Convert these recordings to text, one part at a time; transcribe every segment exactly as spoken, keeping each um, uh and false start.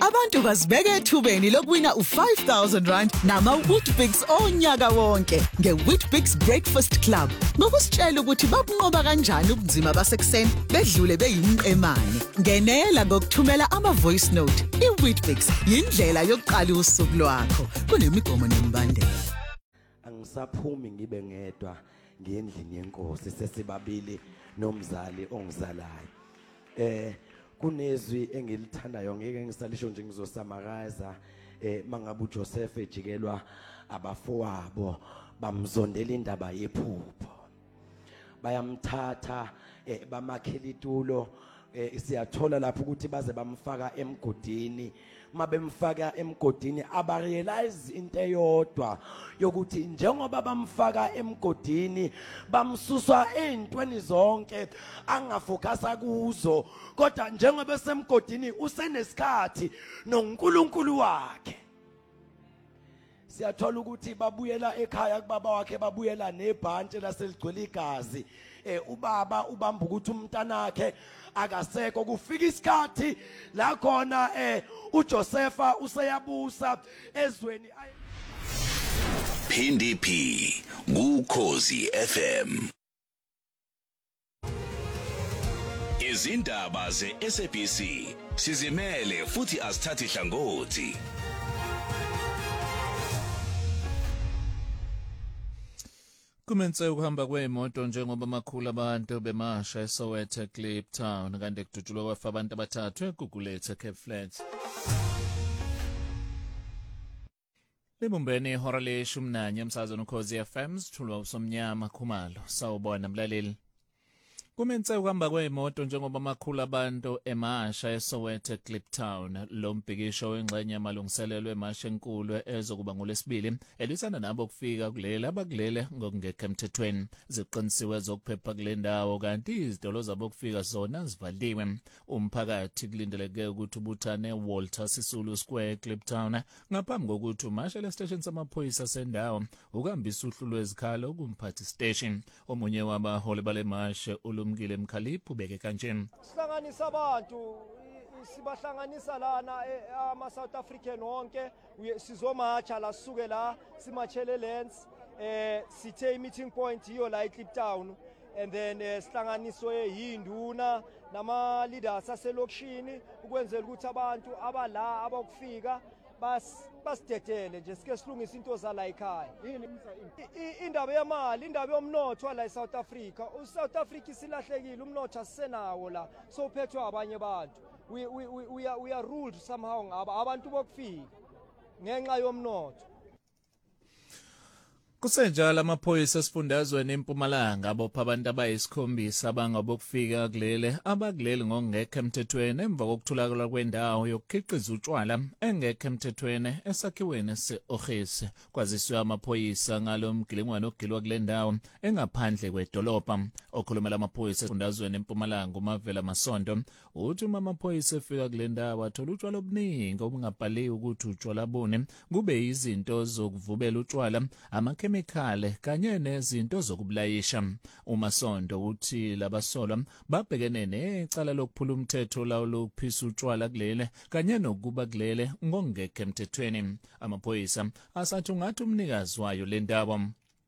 Abantu bazibeke ethubeni lokuwina u five thousand rand nama Weetabix onyaka wonke ngeWeetabix Breakfast Club. Ngokusitshela ukuthi babunqoba kanjani ubunzima basekuseni bedlule beyimqemane. Ngenela ngokuthumela ama voice note. iWeetabix yindlela yokuqala usuku lwakho. Kunemigomo nemibandela. Angisaphumi ngibe ngedwa ngendlini yenkosi sesibabili nomzali ongizalayo. Eh kunezwi engilithandayo ngeke ngisalisho nje ngizosamaraza eh mangabe uJoseph ejikelwa abafowabo bamzondela indaba yephupho bayamthatha eh bamakhela itulo eh siyathola lapho ukuthi baze bamfaka emgodini mabemfaka emgodini abarealize into eyodwa yokuthi njengoba bamfaka emgodini bamsuswa ezintweni zonke angafocasa kuzo kodwa njengoba esemgodini usenesikhathi noNkulunkulu wakhe. Siyathola ukuthi babuyela ekhaya kubaba wakhe babuyela nebhantshi laseligcwele igazi eh ubaba ubamba ukuthi umntanakhe akasekho kufika isikhathi la khona eh uJosepha useyabusa ezweni P N D P kuKhosi F M. Izindaba ze-S A B C sizimele futhi asithathi hlangothi. Kumenze ukuhamba kweimoto njengoba amakhulu abantu bemasha eSoweto Kliptown kanti kudutshulwa kwafa abantu abathathu eGugulethe Cape Flats. Libumbeni ihora leshumi nanye emsakazweni uKhosi F M sithulwa usomnyama Khumalo sawubona mlaleli. Kumenze ukuhamba kweimoto njengoba amakhulu abantu emasha eSoweto Kliptown lo mbhikisho wengxenye yamalungiselelo emasha enkulu ezokuba ngolesibili elisana nabo kufika kulela abakulele ngokungekho emthethweni ziqinisiwe zokuphepha kule ndawo kanti izitolo zabo kufika zona zivaliwe. Umphakathi kulindeleke ukuthi ubuthane Walter Sisulu Square Kliptown ngaphambi kokuthi umasha le station samaphoyisa sendawo ukuhambisa uhlu lwezikhalo kumphathi station. Omunye wabaholi bale masha Mgile Mkhaliphu beke kanje sihlanganisa abantu sibahlanganisa lana ama South African wonke sizomacha la sisuke la simachele Lens eh sithe meeting point iyo la eKliptown and then sihlanganiswe yinduna nama leaders aselokishini ukwenzela ukuthi abantu abala abakufika bas basidedele nje sike silungisa into za la ekhaya. Indaba yemali indaba yomnotho la eSouth Africa uSouth Africa isilahlekile umnotho asisenawo la so phethwe abanye abantu we we we are we are ruled somehow ngaba abantu bokufika ngenxa yomnotho. Kusenjalo amaphoyisa esifundazweni eMpumalanga abopha abantu abayisikhombisa abangabokufika kulele abakuleli ngokungekho emthethweni emva kokutholakala kwendawo yokukhiqiza utshwala engekho emthethweni esakhiweni se-Ogesi kwaziswe amaphoyisa ngalo mgilingwane ogilwa kule ndawo engaphandle kwedolobha. Okhulumela amaphoyisa esifundazweni eMpumalanga uMavela Masonto uthi uma amaphoyisa efika kule ndawo athola utshwala obuningi obungabhaliwe ukuthi utshwala bune kube izinto zokuvubela utshwala amakhemikhali kanye nezinto zokubulayisha. uMasonto uthi labasolwa babhekene necala lokuphula umthetho lawo lokuphisa utshwala kulele kanye nokuba kulele ngokungekho emthethweni. Amaphoyisa asathi ungathi umnikazi wayo le ndawo.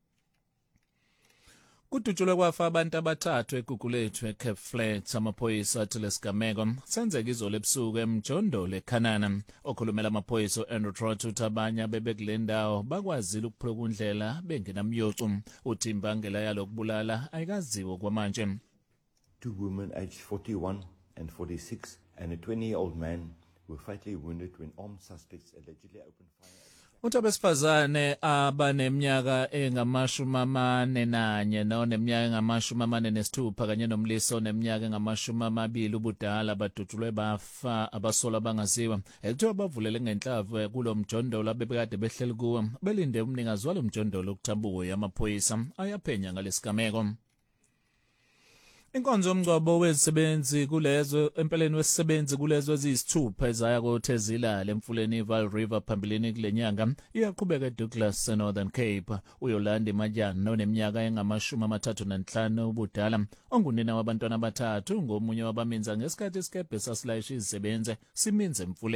Kudutshulwe kwafa abantu abathathu eGugulethe Cape Flats amaphoyisa athi lesigameko senzeka izolo ebusuku eMjondolo eKhanana. Okhulumela amaphoyisa uAndrew Trott uthi abanye abebekule ndawo bakwazile ukuphula indlela bengenamyocu. Uthi imbangela yalokubulala ayikaziwe kwamanje. Two women aged forty-one and forty-six and a twenty-year-old man were fatally wounded when armed suspects allegedly opened fire. Uthi abesifazane abaneminyaka engamashumi amane nanye noneminyaka engamashumi amane nesithupha kanye nomlisa oneminyaka engamashumi amabili ubudala badutshulwe bafa abasola bangaziwa ekuthiwa bavulele ngenhlavu kulo mjondolo abebekade behleli kuwo belinde umnikazi walo mjondolo ukuthabuya amaphoyisa ayaphenya ngalesigameko. Inkonzo yomngcwabo wezisebenzi kulezo empeleni wesisebenzi kulezo eziyisithupha ezaya koThezilale emfuleni iVaal River phambilini kulenyanga iyaqhubeka eDouglas Northern Cape. uYolandi Majani oneminyaka engamashumi amathathu nanhlanu ubudala ongunina wabantwana abathathu ngomunye wabamenza ngesikhathi isikebhe sasilayisha izisebenze siminze emfuleni.